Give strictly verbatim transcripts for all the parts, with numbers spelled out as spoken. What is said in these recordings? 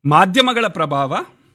ಮಾಧ್ಯಮಗಳ ಪ್ರಭಾವ,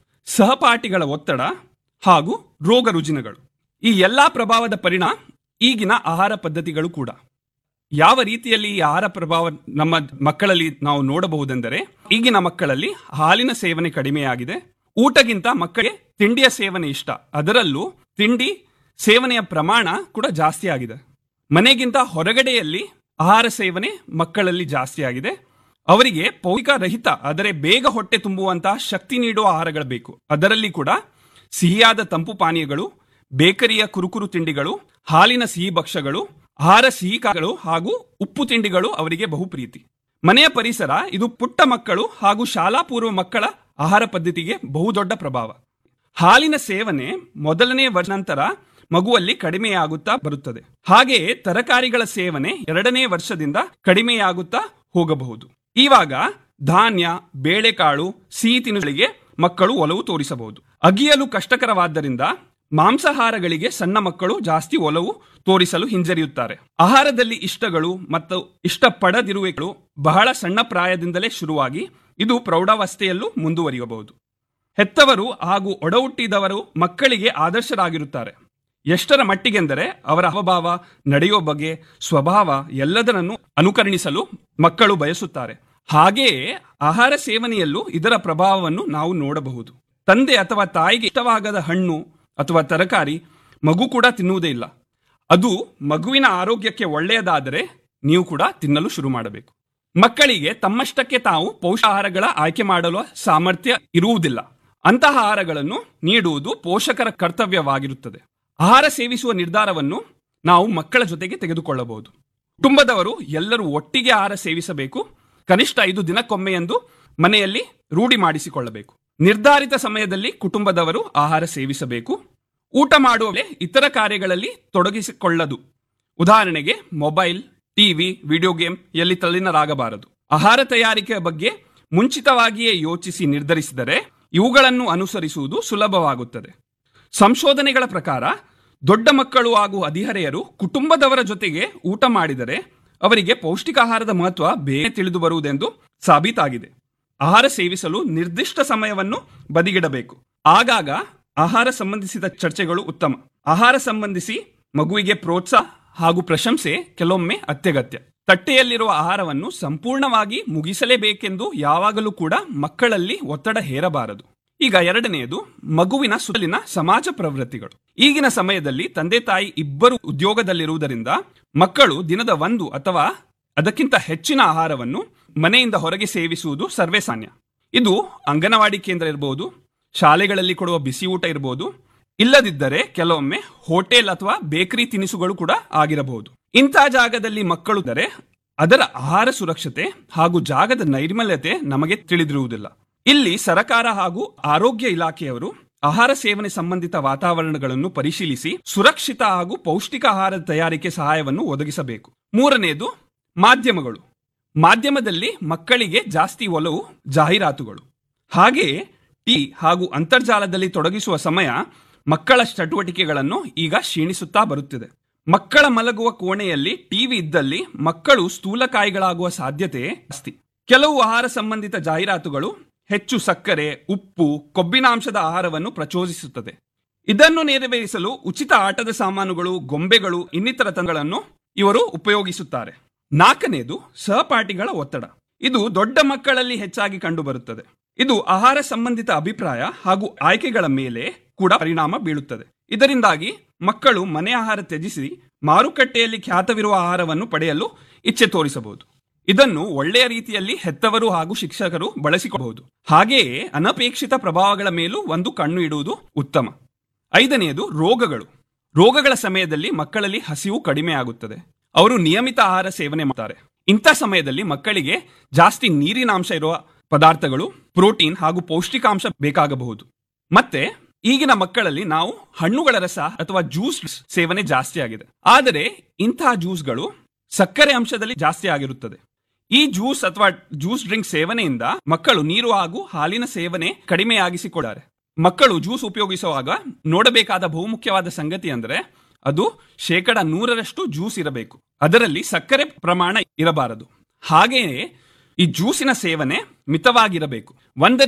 ಸಹಪಾಠಿಗಳ ಒತ್ತಡ ಹಾಗೂ ರೋಗ ರುಜಿನಗಳು. ಈ ಎಲ್ಲಾ ಪ್ರಭಾವದ ಪರಿಣಾಮ ಈಗಿನ ಆಹಾರ ಪದ್ಧತಿಗಳು ಕೂಡ. ಯಾವ ರೀತಿಯಲ್ಲಿ ಈ ಆಹಾರ ಪ್ರಭಾವ ನಮ್ಮ ಮಕ್ಕಳಲ್ಲಿ ನಾವು ನೋಡಬಹುದೆಂದರೆ, ಈಗಿನ ಮಕ್ಕಳಲ್ಲಿ ಹಾಲಿನ ಸೇವನೆ ಕಡಿಮೆಯಾಗಿದೆ. ಊಟಗಿಂತ ಮಕ್ಕಳಿಗೆ ತಿಂಡಿಯ ಸೇವನೆ ಇಷ್ಟ. ಅದರಲ್ಲೂ ತಿಂಡಿ ಸೇವನೆಯ ಪ್ರಮಾಣ ಕೂಡ ಜಾಸ್ತಿ ಆಗಿದೆ. ಮನೆಗಿಂತ ಹೊರಗಡೆಯಲ್ಲಿ ಆಹಾರ ಸೇವನೆ ಮಕ್ಕಳಲ್ಲಿ ಜಾಸ್ತಿ ಆಗಿದೆ. ಅವರಿಗೆ ಪೌಷ್ಟಿಕ ರಹಿತ, ಆದರೆ ಬೇಗ ಹೊಟ್ಟೆ ತುಂಬುವಂತಹ ಶಕ್ತಿ ನೀಡುವ ಆಹಾರಗಳು ಬೇಕು. ಅದರಲ್ಲಿ ಕೂಡ ಸಿಹಿಯಾದ ತಂಪು ಪಾನೀಯಗಳು, ಬೇಕರಿಯ ಕುರುಕುರು ತಿಂಡಿಗಳು, ಹಾಲಿನ ಸಿಹಿ ಭಕ್ಷ್ಯಗಳು, ಆಹಾರ ಸಿಹಿಕಾಗಳು ಹಾಗೂ ಉಪ್ಪು ತಿಂಡಿಗಳು ಅವರಿಗೆ ಬಹು ಪ್ರೀತಿ. ಮನೆಯ ಪರಿಸರ ಇದು ಪುಟ್ಟ ಮಕ್ಕಳು ಹಾಗೂ ಶಾಲಾ ಪೂರ್ವ ಮಕ್ಕಳ ಆಹಾರ ಪದ್ಧತಿಗೆ ಬಹುದೊಡ್ಡ ಪ್ರಭಾವ. ಹಾಲಿನ ಸೇವನೆ ಮೊದಲನೇ ವರ್ಷ ನಂತರ ಮಗುವಲ್ಲಿ ಕಡಿಮೆಯಾಗುತ್ತಾ ಬರುತ್ತದೆ. ಹಾಗೆಯೇ ತರಕಾರಿಗಳ ಸೇವನೆ ಎರಡನೇ ವರ್ಷದಿಂದ ಕಡಿಮೆಯಾಗುತ್ತಾ ಹೋಗಬಹುದು. ಇವಾಗ ಧಾನ್ಯ, ಬೇಳೆಕಾಳು, ಸಿಹಿ ತಿನಿಸುಗಳಿಗೆ ಮಕ್ಕಳು ಒಲವು ತೋರಿಸಬಹುದು. ಅಗಿಯಲು ಕಷ್ಟಕರವಾದ್ದರಿಂದ ಮಾಂಸಾಹಾರಗಳಿಗೆ ಸಣ್ಣ ಮಕ್ಕಳು ಜಾಸ್ತಿ ಒಲವು ತೋರಿಸಲು ಹಿಂಜರಿಯುತ್ತಾರೆ. ಆಹಾರದಲ್ಲಿ ಇಷ್ಟಗಳು ಮತ್ತು ಇಷ್ಟಪಡದಿರುವಿಕೆಗಳು ಬಹಳ ಸಣ್ಣ ಪ್ರಾಯದಿಂದಲೇ ಶುರುವಾಗಿ ಇದು ಪ್ರೌಢಾವಸ್ಥೆಯಲ್ಲೂ ಮುಂದುವರಿಯಬಹುದು. ಹೆತ್ತವರು ಹಾಗೂ ಒಡಹುಟ್ಟಿದವರು ಮಕ್ಕಳಿಗೆ ಆದರ್ಶರಾಗಿರುತ್ತಾರೆ. ಎಷ್ಟರ ಮಟ್ಟಿಗೆಂದರೆ ಅವರ ಹಾವಭಾವ, ನಡೆಯುವ ಬಗೆ, ಸ್ವಭಾವ ಎಲ್ಲದರನ್ನು ಅನುಕರಣಿಸಲು ಮಕ್ಕಳು ಬಯಸುತ್ತಾರೆ. ಹಾಗೆಯೇ ಆಹಾರ ಸೇವನೆಯಲ್ಲೂ ಇದರ ಪ್ರಭಾವವನ್ನು ನಾವು ನೋಡಬಹುದು. ತಂದೆ ಅಥವಾ ತಾಯಿಗೆ ಇಷ್ಟವಾಗದ ಹಣ್ಣು ಅಥವಾ ತರಕಾರಿ ಮಗು ಕೂಡ ತಿನ್ನುವುದೇ ಇಲ್ಲ. ಅದು ಮಗುವಿನ ಆರೋಗ್ಯಕ್ಕೆ ಒಳ್ಳೆಯದಾದರೆ ನೀವು ಕೂಡ ತಿನ್ನಲು ಶುರು ಮಾಡಬೇಕು. ಮಕ್ಕಳಿಗೆ ತಮ್ಮಷ್ಟಕ್ಕೆ ತಾವು ಪೌಷ್ಟಿಕಾಹಾರಗಳ ಆಯ್ಕೆ ಮಾಡಲು ಸಾಮರ್ಥ್ಯ ಇರುವುದಿಲ್ಲ. ಅಂತಹ ಆಹಾರಗಳನ್ನು ನೀಡುವುದು ಪೋಷಕರ ಕರ್ತವ್ಯವಾಗಿರುತ್ತದೆ. ಆಹಾರ ಸೇವಿಸುವ ನಿರ್ಧಾರವನ್ನು ನಾವು ಮಕ್ಕಳ ಜೊತೆಗೆ ತೆಗೆದುಕೊಳ್ಳಬಹುದು. ಕುಟುಂಬದವರು ಎಲ್ಲರೂ ಒಟ್ಟಿಗೆ ಆಹಾರ ಸೇವಿಸಬೇಕು. ಕನಿಷ್ಠ ಐದು ದಿನಕ್ಕೊಮ್ಮೆ ಎಂದು ಮನೆಯಲ್ಲಿ ರೂಢಿ ಮಾಡಿಸಿಕೊಳ್ಳಬೇಕು. ನಿರ್ಧಾರಿತ ಸಮಯದಲ್ಲಿ ಕುಟುಂಬದವರು ಆಹಾರ ಸೇವಿಸಬೇಕು. ಊಟ ಮಾಡುವ ವೇಳೆ ಇತರ ಕಾರ್ಯಗಳಲ್ಲಿ ತೊಡಗಿಸಿಕೊಳ್ಳದು. ಉದಾಹರಣೆಗೆ ಮೊಬೈಲ್, ಟಿವಿ, ವಿಡಿಯೋ ಗೇಮ್ ಎಲ್ಲಿ ತಲ್ಲೀನರಾಗಬಾರದು. ಆಹಾರ ತಯಾರಿಕೆಯ ಬಗ್ಗೆ ಮುಂಚಿತವಾಗಿಯೇ ಯೋಚಿಸಿ ನಿರ್ಧರಿಸಿದರೆ ಇವುಗಳನ್ನು ಅನುಸರಿಸುವುದು ಸುಲಭವಾಗುತ್ತದೆ. ಸಂಶೋಧನೆಗಳ ಪ್ರಕಾರ ದೊಡ್ಡ ಮಕ್ಕಳು ಹಾಗೂ ಹದಿಹರೆಯರು ಕುಟುಂಬದವರ ಜೊತೆಗೆ ಊಟ ಮಾಡಿದರೆ ಅವರಿಗೆ ಪೌಷ್ಟಿಕಾಹಾರದ ಮಹತ್ವ ಬೇಗ ತಿಳಿದು ಬರುವುದೆಂದು ಸಾಬೀತಾಗಿದೆ. ಆಹಾರ ಸೇವಿಸಲು ನಿರ್ದಿಷ್ಟ ಸಮಯವನ್ನು ಬದಿಗಿಡಬೇಕು. ಆಗಾಗ ಆಹಾರ ಸಂಬಂಧಿಸಿದ ಚರ್ಚೆಗಳು ಉತ್ತಮ. ಆಹಾರ ಸಂಬಂಧಿಸಿ ಮಗುವಿಗೆ ಪ್ರೋತ್ಸಾಹ ಹಾಗೂ ಪ್ರಶಂಸೆ ಕೆಲವೊಮ್ಮೆ ಅತ್ಯಗತ್ಯ. ತಟ್ಟೆಯಲ್ಲಿರುವ ಆಹಾರವನ್ನು ಸಂಪೂರ್ಣವಾಗಿ ಮುಗಿಸಲೇಬೇಕೆಂದು ಯಾವಾಗಲೂ ಕೂಡ ಮಕ್ಕಳಲ್ಲಿ ಒತ್ತಡ ಹೇರಬಾರದು. ಈಗ ಎರಡನೆಯದು, ಮಗುವಿನ ಸುತ್ತಲಿನ ಸಮಾಜ ಪ್ರವೃತ್ತಿಗಳು. ಈಗಿನ ಸಮಯದಲ್ಲಿ ತಂದೆ ತಾಯಿ ಇಬ್ಬರು ಉದ್ಯೋಗದಲ್ಲಿರುವುದರಿಂದ ಮಕ್ಕಳು ದಿನದ ಒಂದು ಅಥವಾ ಅದಕ್ಕಿಂತ ಹೆಚ್ಚಿನ ಆಹಾರವನ್ನು ಮನೆಯಿಂದ ಹೊರಗೆ ಸೇವಿಸುವುದು ಸರ್ವೇಸಾಮಾನ್ಯ. ಇದು ಅಂಗನವಾಡಿ ಕೇಂದ್ರ ಇರಬಹುದು, ಶಾಲೆಗಳಲ್ಲಿ ಕೊಡುವ ಬಿಸಿ ಊಟ ಇರಬಹುದು, ಇಲ್ಲದಿದ್ದರೆ ಕೆಲವೊಮ್ಮೆ ಹೋಟೆಲ್ ಅಥವಾ ಬೇಕರಿ ತಿನಿಸುಗಳು ಕೂಡ ಆಗಿರಬಹುದು. ಇಂತಹ ಜಾಗದಲ್ಲಿ ಮಕ್ಕಳು ಇದ್ದರೆ ಅದರ ಆಹಾರ ಸುರಕ್ಷತೆ ಹಾಗೂ ಜಾಗದ ನೈರ್ಮಲ್ಯತೆ ನಮಗೆ ತಿಳಿದಿರುವುದಿಲ್ಲ. ಇಲ್ಲಿ ಸರಕಾರ ಹಾಗೂ ಆರೋಗ್ಯ ಇಲಾಖೆಯವರು ಆಹಾರ ಸೇವನೆ ಸಂಬಂಧಿತ ವಾತಾವರಣಗಳನ್ನು ಪರಿಶೀಲಿಸಿ ಸುರಕ್ಷಿತ ಹಾಗೂ ಪೌಷ್ಟಿಕ ಆಹಾರದ ತಯಾರಿಕೆ ಸಹಾಯವನ್ನು ಒದಗಿಸಬೇಕು. ಮೂರನೆಯದು, ಮಾಧ್ಯಮಗಳು. ಮಾಧ್ಯಮದಲ್ಲಿ ಮಕ್ಕಳಿಗೆ ಜಾಸ್ತಿ ಒಲವು ಜಾಹೀರಾತುಗಳು. ಹಾಗೆಯೇ ಟಿ ಹಾಗೂ ಅಂತರ್ಜಾಲದಲ್ಲಿ ತೊಡಗಿಸುವ ಸಮಯ ಮಕ್ಕಳ ಚಟುವಟಿಕೆಗಳನ್ನು ಈಗ ಕ್ಷೀಣಿಸುತ್ತಾ ಬರುತ್ತಿದೆ. ಮಕ್ಕಳ ಮಲಗುವ ಕೋಣೆಯಲ್ಲಿ ಟಿವಿ ಇದ್ದಲ್ಲಿ ಮಕ್ಕಳು ಸ್ಥೂಲಕಾಯಿಗಳಾಗುವ ಸಾಧ್ಯತೆ ಜಾಸ್ತಿ. ಕೆಲವು ಆಹಾರ ಸಂಬಂಧಿತ ಜಾಹೀರಾತುಗಳು ಹೆಚ್ಚು ಸಕ್ಕರೆ, ಉಪ್ಪು, ಕೊಬ್ಬಿನಾಂಶದ ಆಹಾರವನ್ನು ಪ್ರಚೋದಿಸುತ್ತದೆ. ಇದನ್ನು ನೆರವೇರಿಸಲು ಉಚಿತ ಆಟದ ಸಾಮಾನುಗಳು, ಗೊಂಬೆಗಳು, ಇನ್ನಿತರ ತಂತ್ರಗಳನ್ನು ಇವರು ಉಪಯೋಗಿಸುತ್ತಾರೆ. ನಾಲ್ಕನೆಯದು, ಸಹಪಾಠಿಗಳ ಒತ್ತಡ. ಇದು ದೊಡ್ಡ ಮಕ್ಕಳಲ್ಲಿ ಹೆಚ್ಚಾಗಿ ಕಂಡುಬರುತ್ತದೆ. ಇದು ಆಹಾರ ಸಂಬಂಧಿತ ಅಭಿಪ್ರಾಯ ಹಾಗೂ ಆಯ್ಕೆಗಳ ಮೇಲೆ ಕೂಡ ಪರಿಣಾಮ ಬೀಳುತ್ತದೆ. ಇದರಿಂದಾಗಿ ಮಕ್ಕಳು ಮನೆ ಆಹಾರ ತ್ಯಜಿಸಿ ಮಾರುಕಟ್ಟೆಯಲ್ಲಿ ಖ್ಯಾತವಿರುವ ಆಹಾರವನ್ನು ಪಡೆಯಲು ಇಚ್ಛೆ ತೋರಿಸಬಹುದು. ಇದನ್ನು ಒಳ್ಳೆಯ ರೀತಿಯಲ್ಲಿ ಹೆತ್ತವರು ಹಾಗೂ ಶಿಕ್ಷಕರು ಬಳಸಿಕೊಳ್ಳಬಹುದು. ಹಾಗೆಯೇ ಅನಪೇಕ್ಷಿತ ಪ್ರಭಾವಗಳ ಮೇಲೂ ಒಂದು ಕಣ್ಣು ಇಡುವುದು ಉತ್ತಮ. ಐದನೆಯದು, ರೋಗಗಳು. ರೋಗಗಳ ಸಮಯದಲ್ಲಿ ಮಕ್ಕಳಲ್ಲಿ ಹಸಿವು ಕಡಿಮೆ ಆಗುತ್ತದೆ. ಅವರು ನಿಯಮಿತ ಆಹಾರ ಸೇವನೆ ಮಾಡ್ತಾರೆ. ಇಂಥ ಸಮಯದಲ್ಲಿ ಮಕ್ಕಳಿಗೆ ಜಾಸ್ತಿ ನೀರಿನಾಂಶ ಇರುವ ಪದಾರ್ಥಗಳು, ಪ್ರೋಟೀನ್ ಹಾಗೂ ಪೌಷ್ಟಿಕಾಂಶ ಬೇಕಾಗಬಹುದು. ಮತ್ತೆ ಈಗಿನ ಮಕ್ಕಳಲ್ಲಿ ನಾವು ಹಣ್ಣುಗಳ ರಸ ಅಥವಾ ಜ್ಯೂಸ್ ಸೇವನೆ ಜಾಸ್ತಿ ಆಗಿದೆ. ಆದರೆ ಇಂತಹ ಜ್ಯೂಸ್ಗಳು ಸಕ್ಕರೆ ಅಂಶದಲ್ಲಿ ಜಾಸ್ತಿ ಆಗಿರುತ್ತದೆ. ಈ ಜ್ಯೂಸ್ ಅಥವಾ ಜ್ಯೂಸ್ ಡ್ರಿಂಕ್ ಸೇವನೆಯಿಂದ ಮಕ್ಕಳು ನೀರು ಹಾಗೂ ಹಾಲಿನ ಸೇವನೆ ಕಡಿಮೆಯಾಗಿಸಿಕೊಳ್ಳಾರೆ. ಮಕ್ಕಳು ಜ್ಯೂಸ್ ಉಪಯೋಗಿಸುವಾಗ ನೋಡಬೇಕಾದ ಬಹುಮುಖ್ಯವಾದ ಸಂಗತಿ ಅಂದರೆ ಅದು ಶೇಕಡ ನೂರರಷ್ಟು ಜ್ಯೂಸ್ ಇರಬೇಕು. ಅದರಲ್ಲಿ ಸಕ್ಕರೆ ಪ್ರಮಾಣ ಇರಬಾರದು. ಹಾಗೆಯೇ ಈ ಜ್ಯೂಸಿನ ಸೇವನೆ ಮಿತವಾಗಿರಬೇಕು. ಒಂದರಿಂದ